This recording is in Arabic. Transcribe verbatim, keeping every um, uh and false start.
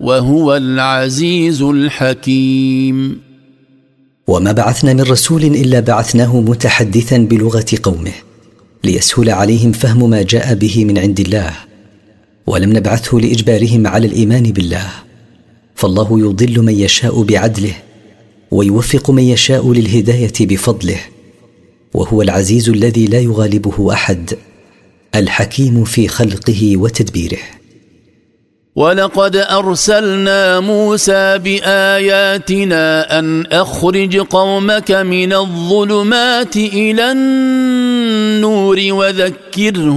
وهو العزيز الحكيم. وما بعثنا من رسول إلا بعثناه متحدثا بلغة قومه ليسهل عليهم فهم ما جاء به من عند الله، ولم نبعثه لإجبارهم على الإيمان بالله، فالله يضل من يشاء بعدله ويوفق من يشاء للهداية بفضله، وهو العزيز الذي لا يغالبه أحد، الحكيم في خلقه وتدبيره. ولقد أرسلنا موسى بآياتنا أن أخرج قومك من الظلمات إلى النور وذكرهم